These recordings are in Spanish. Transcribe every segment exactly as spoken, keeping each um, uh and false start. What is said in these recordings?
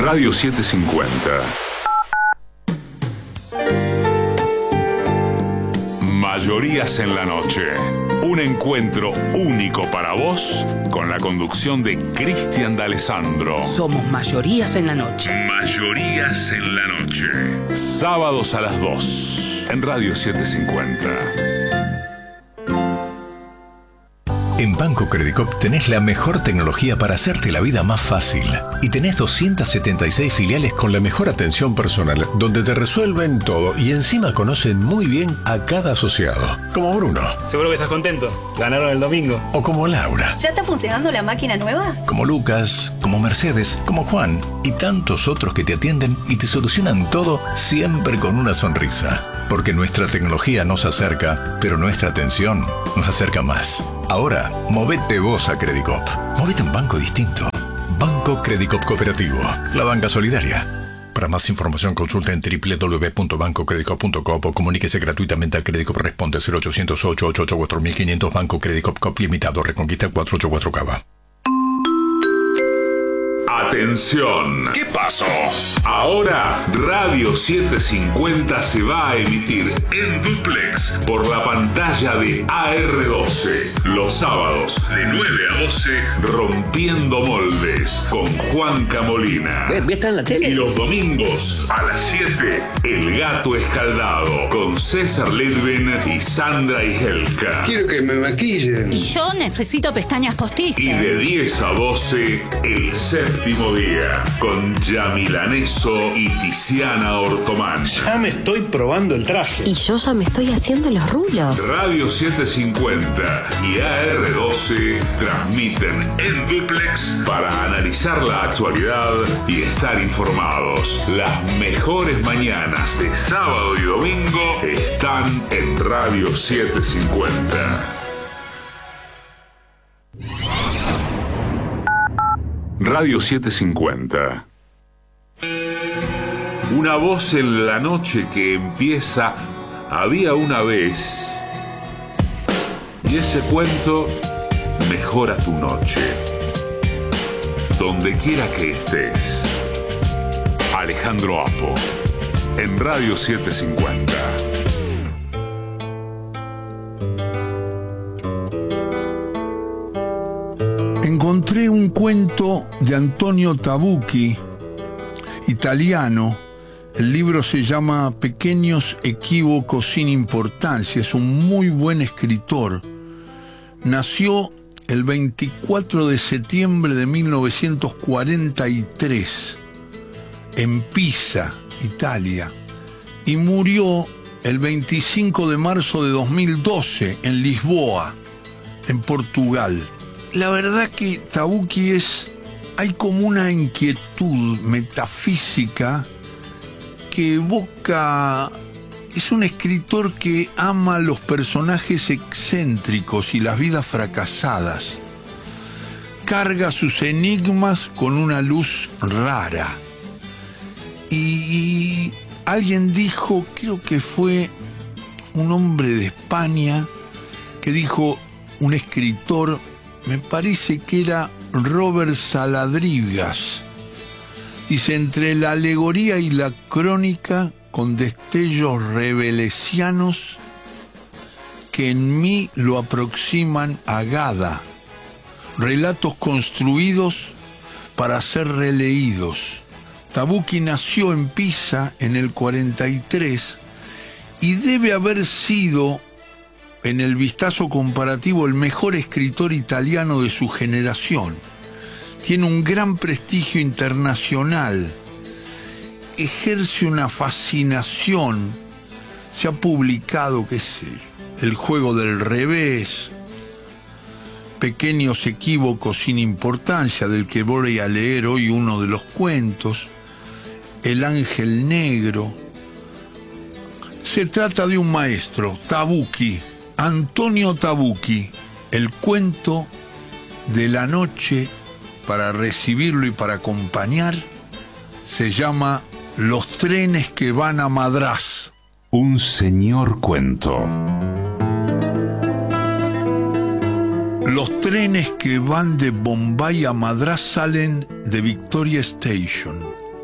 Radio setecientos cincuenta. Mayorías en la noche. Un encuentro único para vos con la conducción de Cristian D'Alessandro. Somos Mayorías en la noche. Mayorías en la noche. Sábados a las dos en Radio setecientos cincuenta. En Banco Credicop tenés la mejor tecnología para hacerte la vida más fácil. Y tenés doscientas setenta y seis filiales con la mejor atención personal, donde te resuelven todo y encima conocen muy bien a cada asociado. Como Bruno. Seguro que estás contento. Ganaron el domingo. O como Laura. ¿Ya está funcionando la máquina nueva? Como Lucas, como Mercedes, como Juan y tantos otros que te atienden y te solucionan todo siempre con una sonrisa. Porque nuestra tecnología nos acerca, pero nuestra atención nos acerca más. Ahora, movete vos a Credicop. Movete a un banco distinto. Banco Credicop Cooperativo. La banca solidaria. Para más información consulta en doble u doble u doble u punto banco credicop punto com o comuníquese gratuitamente a Credicop. Responde cero ochocientos ocho, ochocientos ochenta y cuatro mil quinientos. Banco Credicop Cop Limitado. Reconquista cuatrocientos ochenta y cuatro Cava. Atención. ¿Qué pasó? Ahora Radio setecientos cincuenta se va a emitir en duplex por la pantalla de A R doce. Los sábados de nueve a doce, Rompiendo Moldes con Juanca Molina. ¿Está en la tele? Y los domingos a las siete, El Gato Escaldado con César Ledven y Sandra Igelka. Quiero que me maquillen. Y yo necesito pestañas postizas. Y de diez a doce, El Séptimo Día con Yamilaneso y Tiziana Ortomán. Ya me estoy probando el traje. Y yo ya me estoy haciendo los rulos. Radio setecientos cincuenta y A R doce transmiten en duplex para analizar la actualidad y estar informados. Las mejores mañanas de sábado y domingo están en Radio setecientos cincuenta. Radio setecientos cincuenta. Una voz en la noche que empieza. Había una vez. Y ese cuento mejora tu noche. Donde quiera que estés. Alejandro Apo. En Radio setecientos cincuenta. Encontré un cuento de Antonio Tabucchi, italiano. El libro se llama Pequeños equívocos sin importancia. Es un muy buen escritor. Nació el veinticuatro de septiembre de mil novecientos cuarenta y tres en Pisa, Italia, y murió el veinticinco de marzo de dos mil doce en Lisboa, en Portugal. La verdad que Tabucchi es... hay como una inquietud metafísica que evoca... Es un escritor que ama los personajes excéntricos y las vidas fracasadas. Carga sus enigmas con una luz rara. Y, y alguien dijo, creo que fue un hombre de España, que dijo, un escritor... me parece que era Robert Saladrigas. Dice, entre la alegoría y la crónica, con destellos revelesianos que en mí lo aproximan a Gada. Relatos construidos para ser releídos. Tabucchi nació en Pisa en el cuarenta y tres y debe haber sido... en el vistazo comparativo, el mejor escritor italiano de su generación. Tiene un gran prestigio internacional. Ejerce una fascinación. Se ha publicado, qué sé, El juego del revés, Pequeños equívocos sin importancia, del que voy a leer hoy uno de los cuentos, El ángel negro. Se trata de un maestro, Tabucchi, Antonio Tabucchi, el cuento de la noche para recibirlo y para acompañar se llama Los trenes que van a Madrás. Un señor cuento. Los trenes que van de Bombay a Madrás salen de Victoria Station.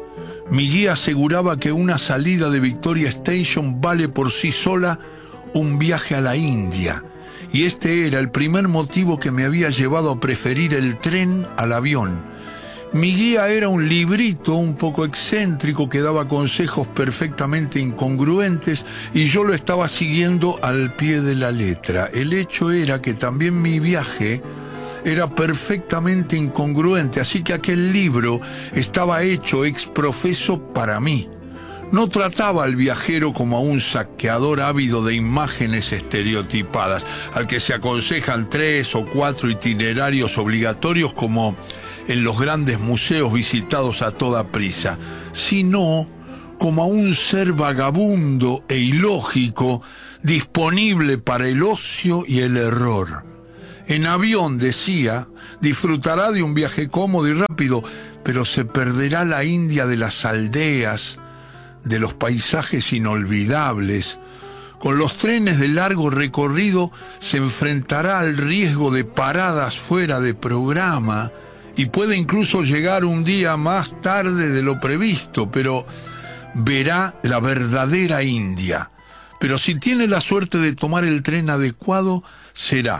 Mi guía aseguraba que una salida de Victoria Station vale por sí sola un viaje a la India, y este era el primer motivo que me había llevado a preferir el tren al avión. Mi guía era un librito un poco excéntrico que daba consejos perfectamente incongruentes y yo lo estaba siguiendo al pie de la letra. El hecho era que también mi viaje era perfectamente incongruente, así que aquel libro estaba hecho ex profeso para mí. No trataba al viajero como a un saqueador ávido de imágenes estereotipadas, al que se aconsejan tres o cuatro itinerarios obligatorios como en los grandes museos visitados a toda prisa, sino como a un ser vagabundo e ilógico, disponible para el ocio y el error. En avión, decía, disfrutará de un viaje cómodo y rápido, pero se perderá la India de las aldeas, de los paisajes inolvidables. Con los trenes de largo recorrido se enfrentará al riesgo de paradas fuera de programa y puede incluso llegar un día más tarde de lo previsto, pero verá la verdadera India. Pero si tiene la suerte de tomar el tren adecuado, será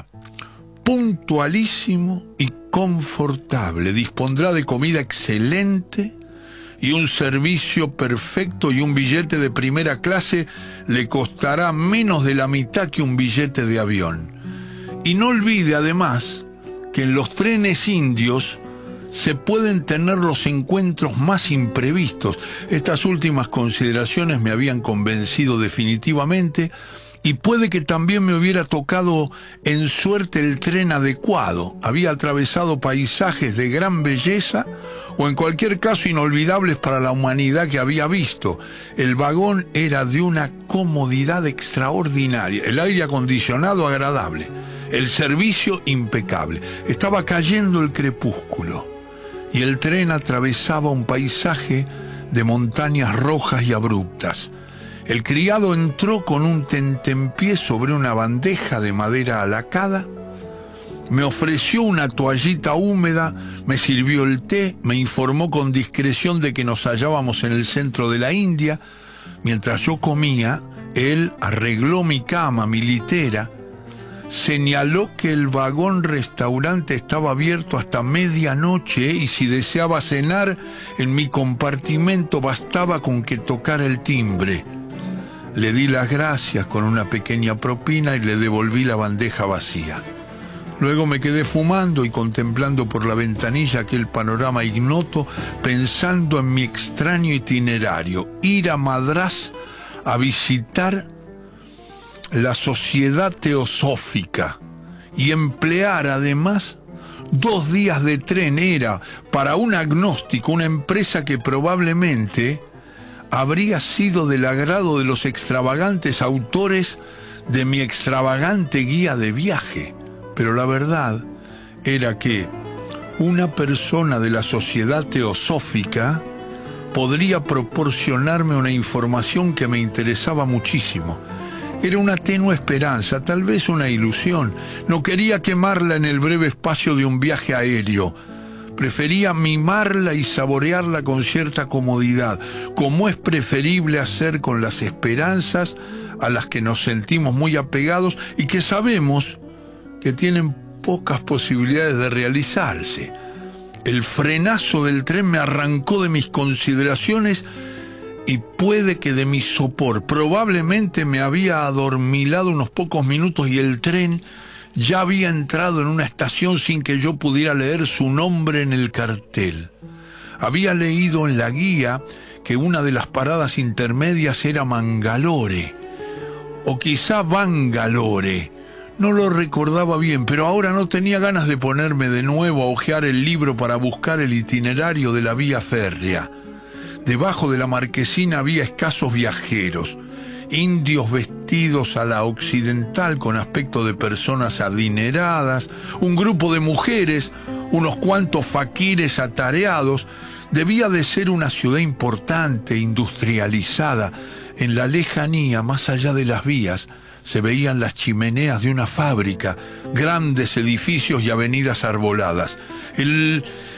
puntualísimo y confortable, dispondrá de comida excelente y un servicio perfecto, y un billete de primera clase le costará menos de la mitad que un billete de avión. Y no olvide además que en los trenes indios se pueden tener los encuentros más imprevistos. Estas últimas consideraciones me habían convencido definitivamente, y puede que también me hubiera tocado en suerte el tren adecuado. Había atravesado paisajes de gran belleza o en cualquier caso inolvidables para la humanidad que había visto. El vagón era de una comodidad extraordinaria, el aire acondicionado agradable, el servicio impecable. Estaba cayendo el crepúsculo y el tren atravesaba un paisaje de montañas rojas y abruptas. El criado entró con un tentempié sobre una bandeja de madera alacada, me ofreció una toallita húmeda, me sirvió el té, me informó con discreción de que nos hallábamos en el centro de la India. Mientras yo comía, él arregló mi cama, mi litera, señaló que el vagón restaurante estaba abierto hasta medianoche y si deseaba cenar, en mi compartimento bastaba con que tocara el timbre. Le di las gracias con una pequeña propina y le devolví la bandeja vacía. Luego me quedé fumando y contemplando por la ventanilla aquel panorama ignoto, pensando en mi extraño itinerario: ir a Madrás a visitar la Sociedad Teosófica y emplear además dos días de tren. Era para un agnóstico una empresa que probablemente habría sido del agrado de los extravagantes autores de mi extravagante guía de viaje. Pero la verdad era que una persona de la Sociedad Teosófica podría proporcionarme una información que me interesaba muchísimo. Era una tenue esperanza, tal vez una ilusión. No quería quemarla en el breve espacio de un viaje aéreo. Prefería mimarla y saborearla con cierta comodidad, como es preferible hacer con las esperanzas a las que nos sentimos muy apegados y que sabemos que tienen pocas posibilidades de realizarse. El frenazo del tren me arrancó de mis consideraciones y puede que de mi sopor. Probablemente me había adormilado unos pocos minutos y el tren ya había entrado en una estación sin que yo pudiera leer su nombre en el cartel. Había leído en la guía que una de las paradas intermedias era Mangalore, o quizá Bangalore. No lo recordaba bien, pero ahora no tenía ganas de ponerme de nuevo a hojear el libro para buscar el itinerario de la vía férrea. Debajo de la marquesina había escasos viajeros, indios vestidos a la occidental con aspecto de personas adineradas, un grupo de mujeres, unos cuantos faquires atareados. Debía de ser una ciudad importante, industrializada. En la lejanía, más allá de las vías, se veían las chimeneas de una fábrica, grandes edificios y avenidas arboladas. El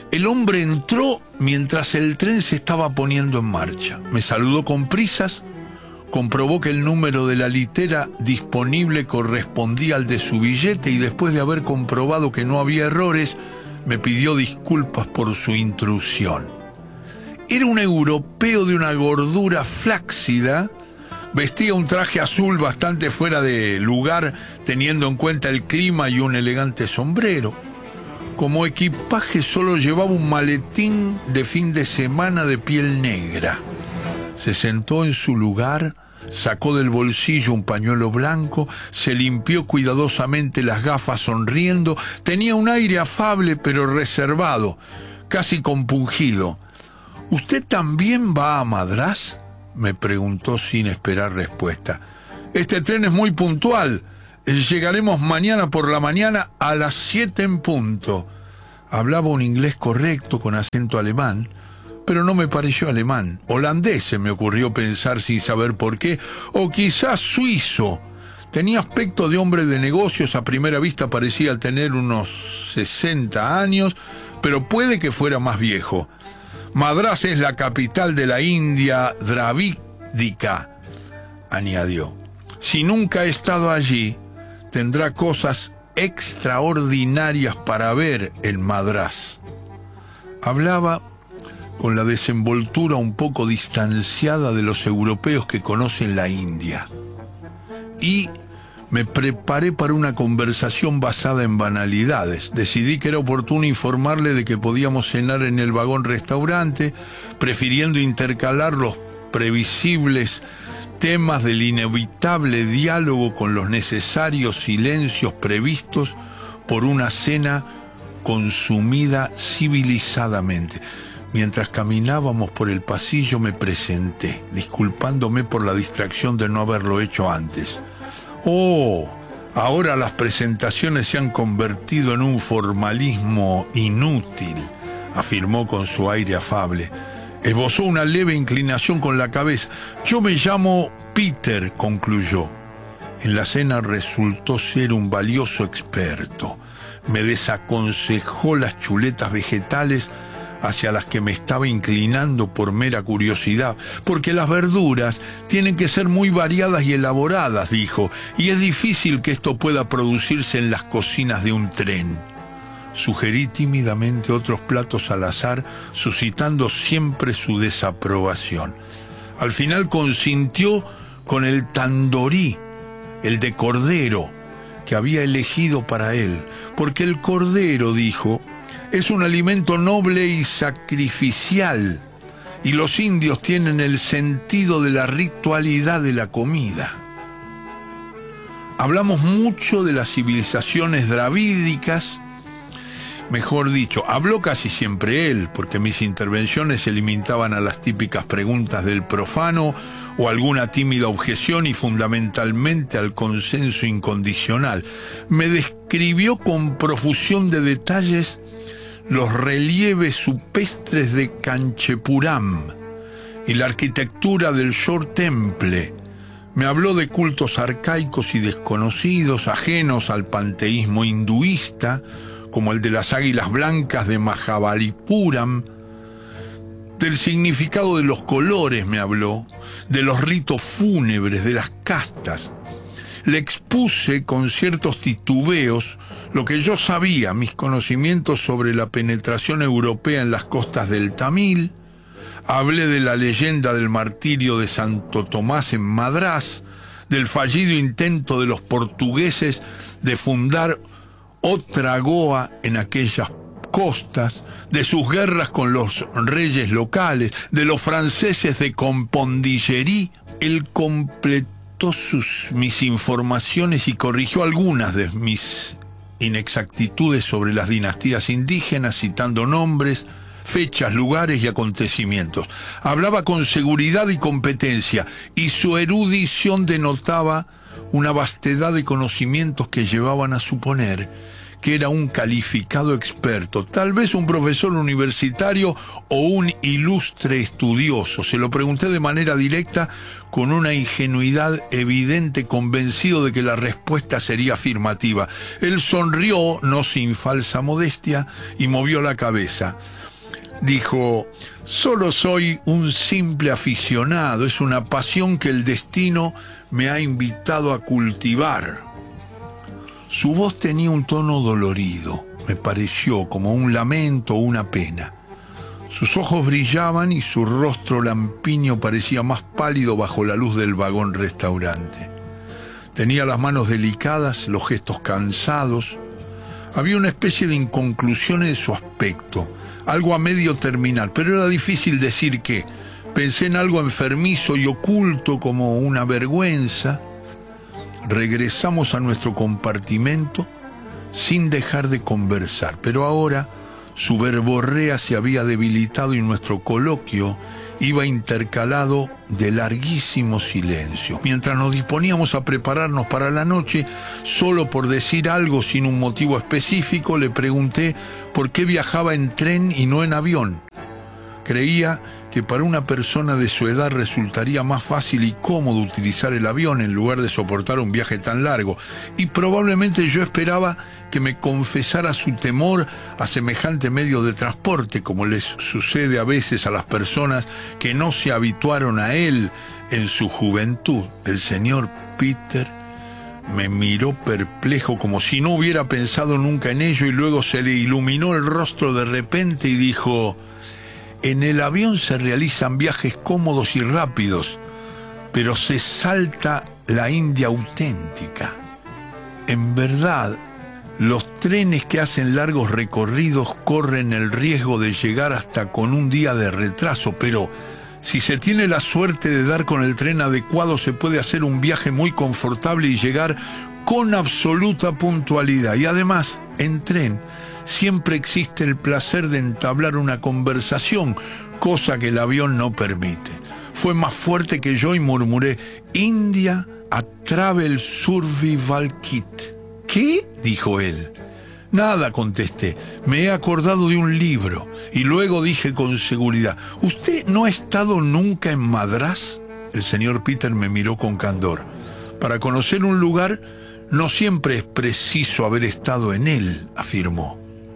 El hombre entró mientras el tren se estaba poniendo en marcha. Me saludó con prisas, comprobó que el número de la litera disponible correspondía al de su billete y después de haber comprobado que no había errores, me pidió disculpas por su intrusión. Era un europeo de una gordura flácida, vestía un traje azul bastante fuera de lugar teniendo en cuenta el clima y un elegante sombrero. Como equipaje solo llevaba un maletín de fin de semana de piel negra. Se sentó en su lugar, sacó del bolsillo un pañuelo blanco, se limpió cuidadosamente las gafas sonriendo. Tenía un aire afable pero reservado, casi compungido. ¿Usted también va a Madrás?, me preguntó sin esperar respuesta. Este tren es muy puntual. Llegaremos mañana por la mañana a las siete en punto. Hablaba un inglés correcto con acento alemán, pero no me pareció alemán. Holandés se me ocurrió pensar sin saber por qué, o quizás suizo. Tenía aspecto de hombre de negocios, a primera vista parecía tener unos sesenta años, pero puede que fuera más viejo. Madrás es la capital de la India dravídica, añadió. Si nunca he estado allí, tendrá cosas extraordinarias para ver en Madrás. Hablaba con la desenvoltura un poco distanciada de los europeos que conocen la India. Y me preparé para una conversación basada en banalidades. Decidí que era oportuno informarle de que podíamos cenar en el vagón restaurante, prefiriendo intercalar los previsibles temas del inevitable diálogo con los necesarios silencios previstos por una cena consumida civilizadamente. Mientras caminábamos por el pasillo me presenté, disculpándome por la distracción de no haberlo hecho antes. Oh, ahora las presentaciones se han convertido en un formalismo inútil, afirmó con su aire afable. Esbozó una leve inclinación con la cabeza. Yo me llamo Peter, concluyó. En la cena resultó ser un valioso experto. Me desaconsejó las chuletas vegetales hacia las que me estaba inclinando por mera curiosidad, porque las verduras tienen que ser muy variadas y elaboradas, dijo, y es difícil que esto pueda producirse en las cocinas de un tren. Sugerí tímidamente otros platos al azar, suscitando siempre su desaprobación. Al final consintió con el tandorí, el de cordero, que había elegido para él, porque el cordero, dijo, es un alimento noble y sacrificial, y los indios tienen el sentido de la ritualidad de la comida. Hablamos mucho de las civilizaciones dravídicas, mejor dicho, habló casi siempre él, porque mis intervenciones se limitaban a las típicas preguntas del profano o alguna tímida objeción y fundamentalmente al consenso incondicional. Me describió con profusión de detalles los relieves supestres de Kanchepuram y la arquitectura del Shor Temple. Me habló de cultos arcaicos y desconocidos, ajenos al panteísmo hinduista, como el de las águilas blancas de Mahabalipuram. Del significado de los colores me habló, de los ritos fúnebres, de las castas. Le expuse con ciertos titubeos lo que yo sabía, mis conocimientos sobre la penetración europea en las costas del Tamil. Hablé de la leyenda del martirio de Santo Tomás en Madrás, del fallido intento de los portugueses de fundar otra Goa en aquellas costas, de sus guerras con los reyes locales, de los franceses de Compondillerí. Él completó sus, mis informaciones y corrigió algunas de mis inexactitudes sobre las dinastías indígenas, citando nombres, fechas, lugares y acontecimientos. Hablaba con seguridad y competencia, y su erudición denotaba una vastedad de conocimientos que llevaban a suponer que era un calificado experto, tal vez un profesor universitario o un ilustre estudioso. Se lo pregunté de manera directa, con una ingenuidad evidente, convencido de que la respuesta sería afirmativa. Él sonrió, no sin falsa modestia, y movió la cabeza. Dijo: solo soy un simple aficionado, es una pasión que el destino me ha invitado a cultivar. Su voz tenía un tono dolorido, me pareció como un lamento o una pena. Sus ojos brillaban y su rostro lampiño parecía más pálido bajo la luz del vagón restaurante. Tenía las manos delicadas, los gestos cansados. Había una especie de inconclusión en su aspecto, algo a medio terminar, pero era difícil decir qué. Pensé en algo enfermizo y oculto como una vergüenza. Regresamos a nuestro compartimento sin dejar de conversar, pero ahora su verborrea se había debilitado y nuestro coloquio iba intercalado de larguísimos silencios. Mientras nos disponíamos a prepararnos para la noche, solo por decir algo sin un motivo específico, le pregunté por qué viajaba en tren y no en avión. Creía que para una persona de su edad resultaría más fácil y cómodo utilizar el avión en lugar de soportar un viaje tan largo, y probablemente yo esperaba que me confesara su temor a semejante medio de transporte, como les sucede a veces a las personas que no se habituaron a él en su juventud. El señor Peter me miró perplejo, como si no hubiera pensado nunca en ello, y luego se le iluminó el rostro de repente y dijo: en el avión se realizan viajes cómodos y rápidos, pero se salta la India auténtica. En verdad, los trenes que hacen largos recorridos corren el riesgo de llegar hasta con un día de retraso, pero si se tiene la suerte de dar con el tren adecuado, se puede hacer un viaje muy confortable y llegar con absoluta puntualidad. Y además, en tren siempre existe el placer de entablar una conversación, cosa que el avión no permite. Fue más fuerte que yo y murmuré: India a Travel Survival Kit. ¿Qué?, dijo él. Nada, contesté. Me he acordado de un libro. Y luego dije con seguridad: ¿usted no ha estado nunca en Madrás? El señor Peter me miró con candor. Para conocer un lugar no siempre es preciso haber estado en él, afirmó.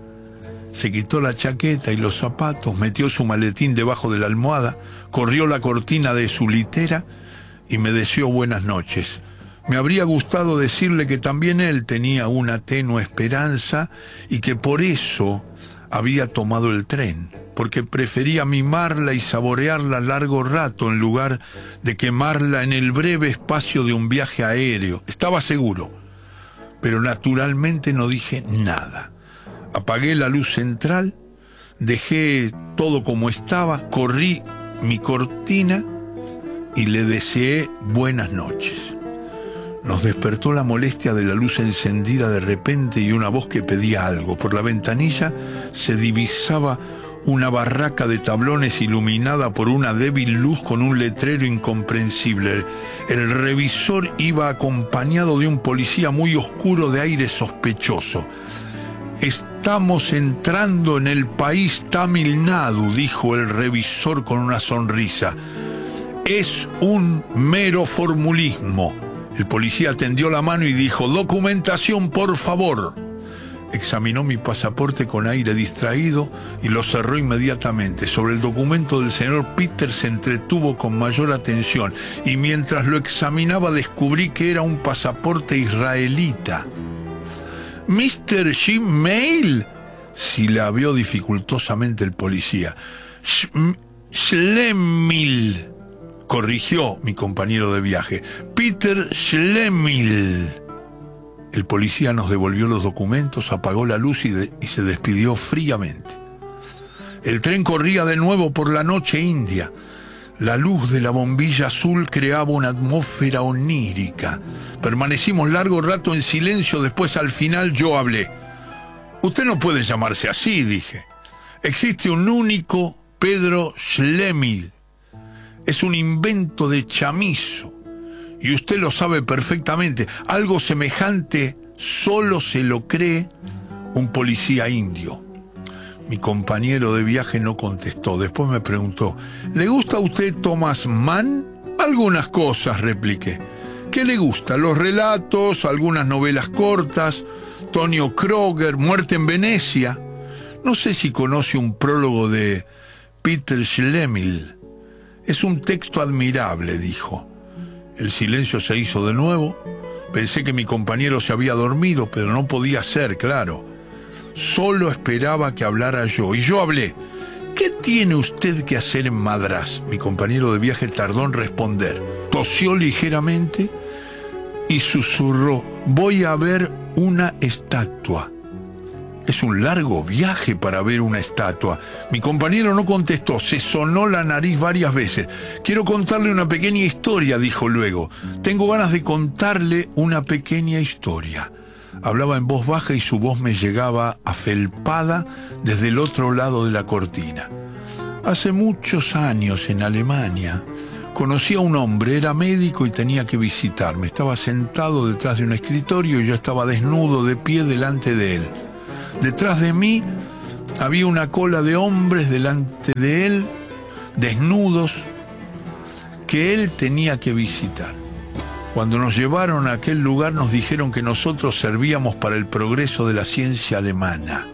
Se quitó la chaqueta y los zapatos, metió su maletín debajo de la almohada, corrió la cortina de su litera y me deseó buenas noches. Me habría gustado decirle que también él tenía una tenue esperanza y que por eso había tomado el tren, porque prefería mimarla y saborearla largo rato en lugar de quemarla en el breve espacio de un viaje aéreo. Estaba seguro, pero naturalmente no dije nada. Apagué la luz central, dejé todo como estaba, corrí mi cortina y le deseé buenas noches. Nos despertó la molestia de la luz encendida de repente y una voz que pedía algo. Por la ventanilla se divisaba una barraca de tablones iluminada por una débil luz con un letrero incomprensible. El revisor iba acompañado de un policía muy oscuro de aire sospechoso. «Estamos entrando en el país Tamil Nadu», dijo el revisor con una sonrisa. «Es un mero formulismo». El policía tendió la mano y dijo: «Documentación, por favor». Examinó mi pasaporte con aire distraído y lo cerró inmediatamente. Sobre el documento del señor Peter se entretuvo con mayor atención y mientras lo examinaba descubrí que era un pasaporte israelita. «¿mister Jim Mail?» silabeó dificultosamente el policía. «Schlemihl», corrigió mi compañero de viaje. «Peter Schlemihl». El policía nos devolvió los documentos, apagó la luz y, de, y se despidió fríamente. El tren corría de nuevo por la noche india. La luz de la bombilla azul creaba una atmósfera onírica. Permanecimos largo rato en silencio, después al final yo hablé. «Usted no puede llamarse así», dije. «Existe un único Pedro Schlemihl. Es un invento de chamizo. Y usted lo sabe perfectamente. Algo semejante solo se lo cree un policía indio. Mi compañero de viaje no contestó. Después me preguntó, ¿le gusta a usted Thomas Mann? Algunas cosas, repliqué. ¿Qué le gusta? Los relatos, algunas novelas cortas, Tonio Kroger, Muerte en Venecia. No sé si conoce un prólogo de Peter Schlemihl. Es un texto admirable, dijo. El silencio se hizo de nuevo. Pensé que mi compañero se había dormido, pero no podía ser, claro. Solo esperaba que hablara yo, y yo hablé. ¿Qué tiene usted que hacer en Madrás? Mi compañero de viaje tardó en responder. Tosió ligeramente y susurró, voy a ver una estatua. Es un largo viaje para ver una estatua. Mi compañero no contestó, se sonó la nariz varias veces. Quiero contarle una pequeña historia, dijo luego. Tengo ganas de contarle una pequeña historia. Hablaba en voz baja y su voz me llegaba afelpada desde el otro lado de la cortina. Hace muchos años en Alemania conocí a un hombre, era médico y tenía que visitarme. Estaba sentado detrás de un escritorio y yo estaba desnudo de pie delante de él. Detrás de mí había una cola de hombres delante de él, desnudos, que él tenía que visitar. Cuando nos llevaron a aquel lugar nos dijeron que nosotros servíamos para el progreso de la ciencia alemana.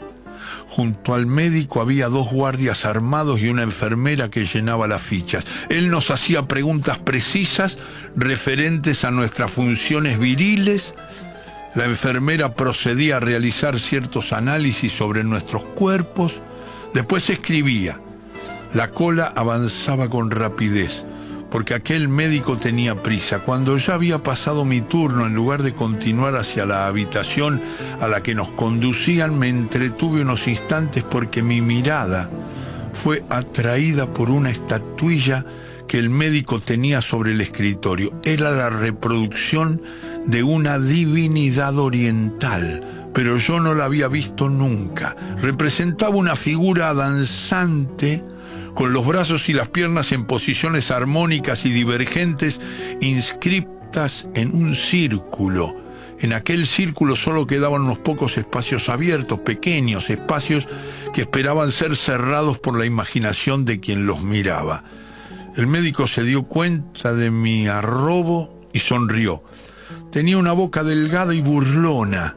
Junto al médico había dos guardias armados y una enfermera que llenaba las fichas. Él nos hacía preguntas precisas referentes a nuestras funciones viriles. La enfermera procedía a realizar ciertos análisis sobre nuestros cuerpos. Después escribía. La cola avanzaba con rapidez, porque aquel médico tenía prisa. Cuando ya había pasado mi turno, en lugar de continuar hacia la habitación a la que nos conducían, me entretuve unos instantes porque mi mirada fue atraída por una estatuilla que el médico tenía sobre el escritorio. Era la reproducción de una divinidad oriental, pero yo no la había visto nunca. Representaba una figura danzante, con los brazos y las piernas en posiciones armónicas y divergentes, inscriptas en un círculo. En aquel círculo solo quedaban unos pocos espacios abiertos, pequeños espacios que esperaban ser cerrados por la imaginación de quien los miraba. El médico se dio cuenta de mi arrobo y sonrió. Tenía una boca delgada y burlona.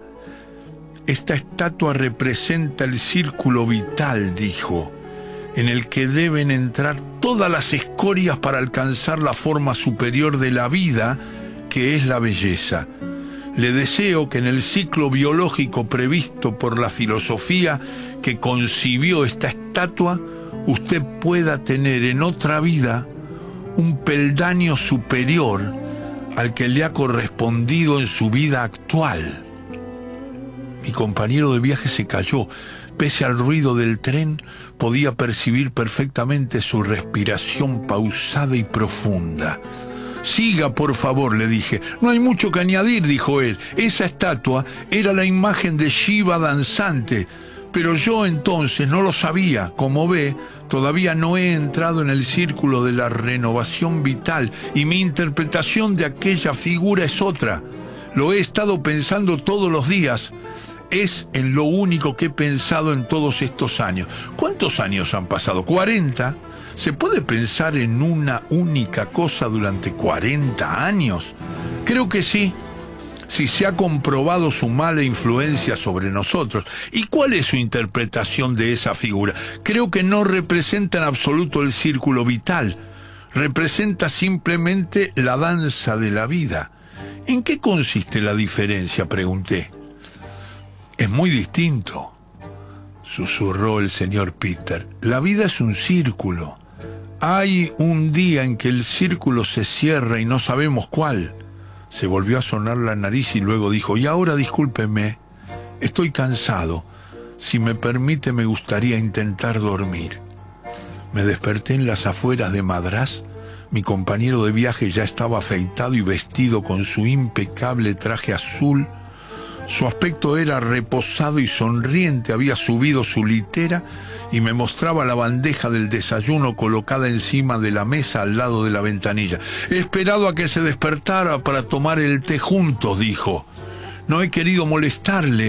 Esta estatua representa el círculo vital, dijo, en el que deben entrar todas las escorias para alcanzar la forma superior de la vida, que es la belleza. Le deseo que en el ciclo biológico previsto por la filosofía que concibió esta estatua, usted pueda tener en otra vida un peldaño superior al que le ha correspondido en su vida actual. Mi compañero de viaje se calló. Pese al ruido del tren, podía percibir perfectamente su respiración pausada y profunda. Siga, por favor, le dije. No hay mucho que añadir, dijo él. Esa estatua era la imagen de Shiva danzante, pero yo entonces no lo sabía. Como ve, todavía no he entrado en el círculo de la renovación vital y mi interpretación de aquella figura es otra. Lo he estado pensando todos los días. Es en lo único que he pensado en todos estos años. ¿Cuántos años han pasado? ¿cuarenta? ¿Se puede pensar en una única cosa durante cuarenta años? Creo que sí, si se ha comprobado su mala influencia sobre nosotros. ¿Y cuál es su interpretación de esa figura? Creo que no representa en absoluto el círculo vital. Representa simplemente la danza de la vida. ¿En qué consiste la diferencia?, pregunté. Es muy distinto, susurró el señor Peter. La vida es un círculo. Hay un día en que el círculo se cierra y no sabemos cuál. Se volvió a sonar la nariz y luego dijo, y ahora discúlpeme, estoy cansado. Si me permite, me gustaría intentar dormir. Me desperté en las afueras de Madrás. Mi compañero de viaje ya estaba afeitado y vestido con su impecable traje azul. Su aspecto era reposado y sonriente. Había subido su litera y me mostraba la bandeja del desayuno colocada encima de la mesa al lado de la ventanilla. He esperado a que se despertara para tomar el té juntos, dijo. No he querido molestarle,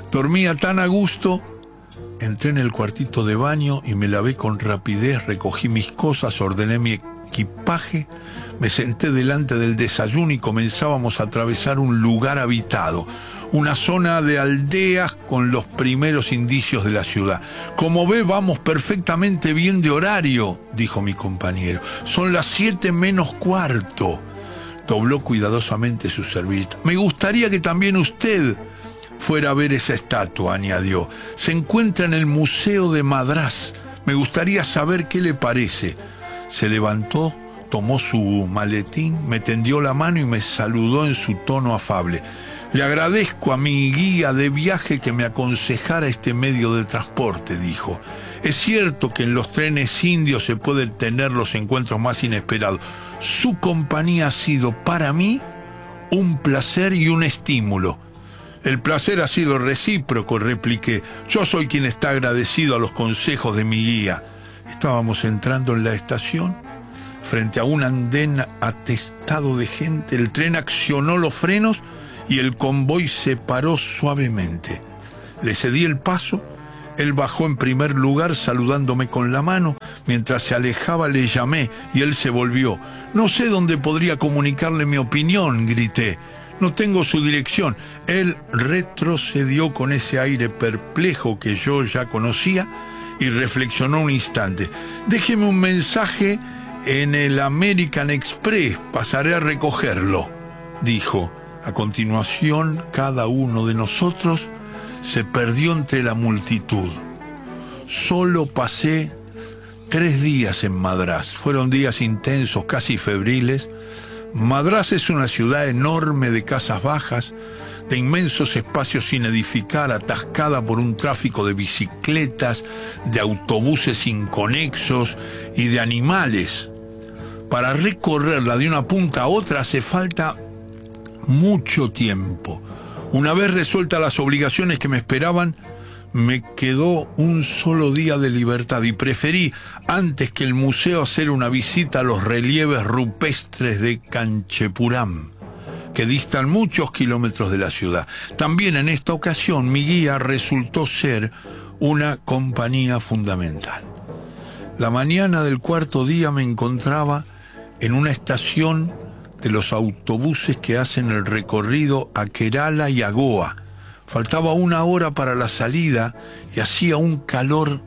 Dormía tan a gusto. Entré en el cuartito de baño y me lavé con rapidez, recogí mis cosas, ordené mi equipaje, me senté delante del desayuno y comenzábamos a atravesar un lugar habitado, una zona de aldeas con los primeros indicios de la ciudad. Como ve, vamos perfectamente bien de horario, dijo mi compañero. Son las siete menos cuarto. Dobló cuidadosamente su servilleta. Me gustaría que también usted fuera a ver esa estatua, añadió. Se encuentra en el Museo de Madrás. Me gustaría saber qué le parece. Se levantó, tomó su maletín, me tendió la mano y me saludó en su tono afable. Le agradezco a mi guía de viaje que me aconsejara este medio de transporte, dijo. Es cierto que en los trenes indios se pueden tener los encuentros más inesperados. Su compañía ha sido para mí un placer y un estímulo. El placer ha sido recíproco, repliqué. Yo soy quien está agradecido a los consejos de mi guía. Estábamos entrando en la estación. Frente a un andén atestado de gente, el tren accionó los frenos y el convoy se paró suavemente. Le cedí el paso. Él bajó en primer lugar saludándome con la mano. Mientras se alejaba le llamé y él se volvió. No sé dónde podría comunicarle mi opinión, grité. No tengo su dirección. Él retrocedió con ese aire perplejo que yo ya conocía y reflexionó un instante. Déjeme un mensaje en el American Express. Pasaré a recogerlo, dijo. A continuación, cada uno de nosotros se perdió entre la multitud. Solo pasé tres días en Madrás. Fueron días intensos, casi febriles. Madrás es una ciudad enorme de casas bajas, de inmensos espacios sin edificar, atascada por un tráfico de bicicletas, de autobuses inconexos y de animales. Para recorrerla de una punta a otra hace falta mucho tiempo. Una vez resueltas las obligaciones que me esperaban, me quedó un solo día de libertad y preferí, antes que el museo, hacer una visita a los relieves rupestres de Kanchepuram, que distan muchos kilómetros de la ciudad. También en esta ocasión mi guía resultó ser una compañía fundamental. La mañana del cuarto día me encontraba en una estación de los autobuses que hacen el recorrido a Kerala y a Goa. Faltaba una hora para la salida y hacía un calor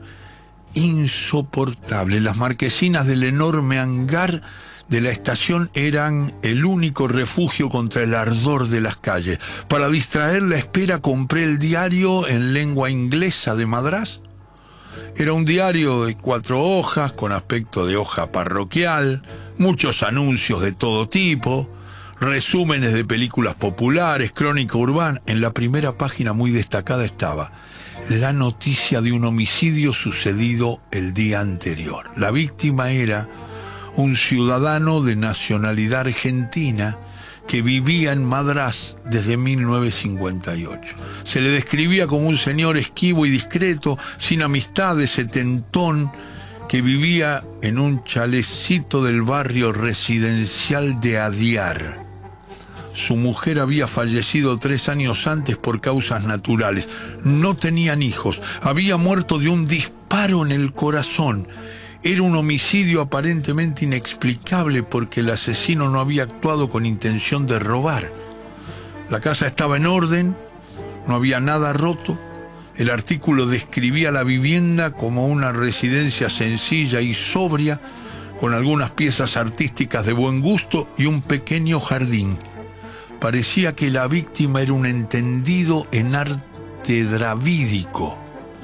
insoportable. Las marquesinas del enorme hangar de la estación eran el único refugio contra el ardor de las calles. Para distraer la espera compré el diario en lengua inglesa de Madrás. Era un diario de cuatro hojas con aspecto de hoja parroquial, muchos anuncios de todo tipo, resúmenes de películas populares, crónica urbana. En la primera página, muy destacada, estaba la noticia de un homicidio sucedido el día anterior. La víctima era un ciudadano de nacionalidad argentina que vivía en Madrás desde mil novecientos cincuenta y ocho. Se le describía como un señor esquivo y discreto, sin amistades, setentón, que vivía en un chalecito del barrio residencial de Adiar. Su mujer había fallecido tres años antes por causas naturales. No tenían hijos. Había muerto de un disparo en el corazón. Era un homicidio aparentemente inexplicable porque el asesino no había actuado con intención de robar. La casa estaba en orden, no había nada roto. El artículo describía la vivienda como una residencia sencilla y sobria, con algunas piezas artísticas de buen gusto y un pequeño jardín. Parecía que la víctima era un entendido en arte dravídico.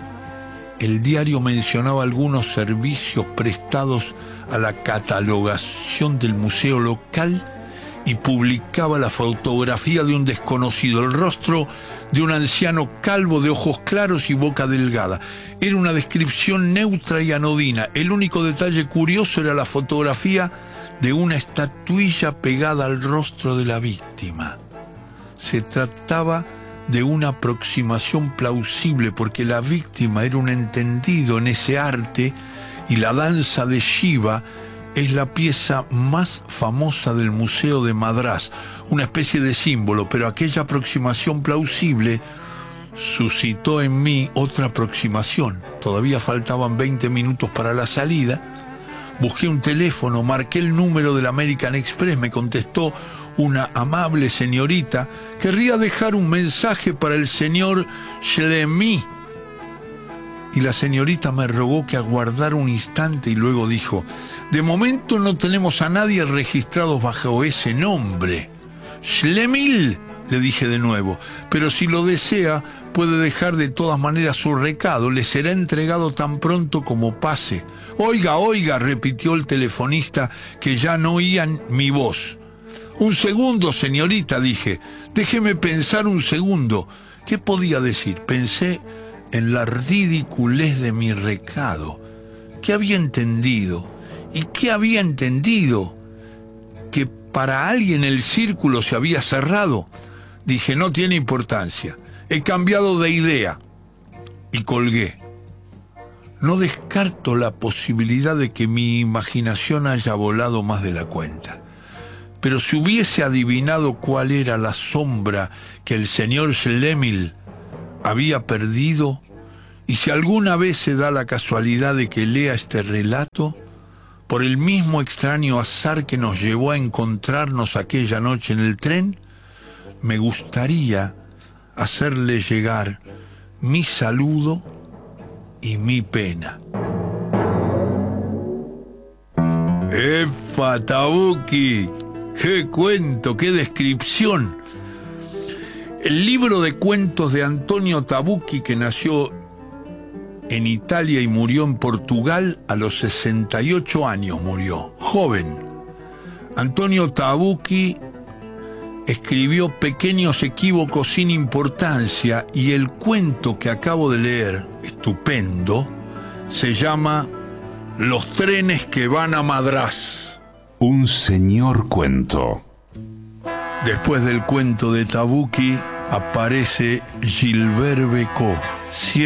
El diario mencionaba algunos servicios prestados a la catalogación del museo local y publicaba la fotografía de un desconocido, el rostro de un anciano calvo de ojos claros y boca delgada. Era una descripción neutra y anodina. El único detalle curioso era la fotografía de una estatuilla pegada al rostro de la víctima. Se trataba de una aproximación plausible porque la víctima era un entendido en ese arte y la danza de Shiva es la pieza más famosa del Museo de Madrás, una especie de símbolo, pero aquella aproximación plausible suscitó en mí otra aproximación. Todavía faltaban veinte minutos para la salida. Busqué un teléfono, marqué el número del American Express, me contestó una amable señorita. Querría dejar un mensaje para el señor Schlemy. Y la señorita me rogó que aguardara un instante y luego dijo: de momento no tenemos a nadie registrado bajo ese nombre. Schlemil, le dije de nuevo, pero si lo desea, puede dejar de todas maneras su recado, le será entregado tan pronto como pase. Oiga, oiga, repitió el telefonista, que ya no oían mi voz. Un segundo, señorita, dije, déjeme pensar un segundo. ¿Qué podía decir? Pensé en la ridiculez de mi recado. ¿Qué había entendido? ¿Y qué había entendido? ¿Que para alguien el círculo se había cerrado? Dije, no tiene importancia. He cambiado de idea. Y colgué. No descarto la posibilidad de que mi imaginación haya volado más de la cuenta. Pero si hubiese adivinado cuál era la sombra que el señor Schlemil había perdido, y si alguna vez se da la casualidad de que lea este relato, por el mismo extraño azar que nos llevó a encontrarnos aquella noche en el tren, me gustaría hacerle llegar mi saludo y mi pena. ¡Epa, Tabucchi! ¡Qué cuento, qué descripción! El libro de cuentos de Antonio Tabucchi, que nació en Italia y murió en Portugal a los sesenta y ocho años, murió, joven. Antonio Tabucchi escribió Pequeños equívocos sin importancia, y el cuento que acabo de leer, estupendo, se llama Los trenes que van a Madrás. Un señor cuento. Después del cuento de Tabucchi aparece Gilbert Bécaud.